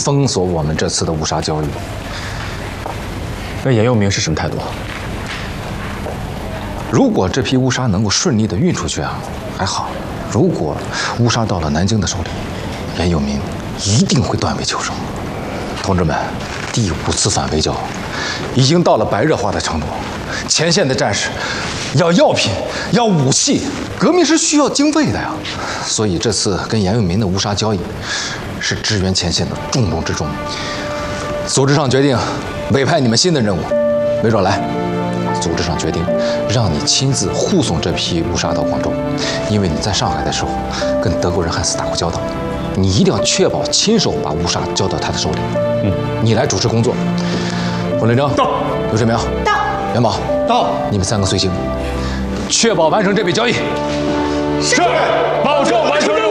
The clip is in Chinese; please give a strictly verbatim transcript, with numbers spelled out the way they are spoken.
封锁我们这次的乌纱交易。 那严佑明是什么态度？ 如果这批乌纱能够顺利的运出去啊，还好；如果乌纱到了南京的手里，严佑明一定会断尾求生。同志们，第五次反围剿已经到了白热化的程度，前线的战士要药品，要武器，革命是需要经费的呀。所以这次跟严佑民的乌纱交易，是支援前线的重中之重。组织上决定委派你们新的任务，韦壮来。组织上决定让你亲自护送这批乌纱到广州，因为你在上海的时候跟德国人汉斯打过交道，你一定要确保亲手把乌纱交到他的手里。嗯，你来主持工作。冯连征到，刘水苗到，元宝到，你们三个随行，确保完成这笔交易。 是，保证完成任务。